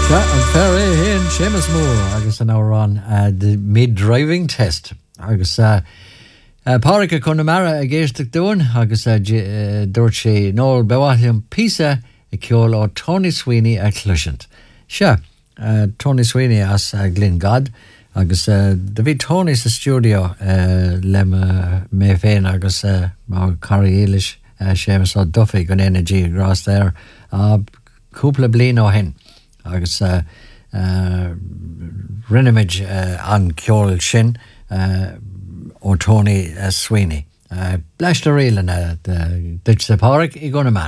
An fair héan Seamus Moore agus an árán de mid driving test agus páracha chunamara a ggéisteach dúin agus dúirt sé nóir behaithim písa I ceol ó Tony Sweeney a chluisiant. Se, Tony Sweeney as Glingad agus de bhí Tony sa studio le mé féin agus má carí éilis Seamus ó Duffy gon energy grás there cúpla blian ó hen. agus rinneid an ceol sin ó Tony Sweeney. Bleiste riile duit sa páric I gona mar.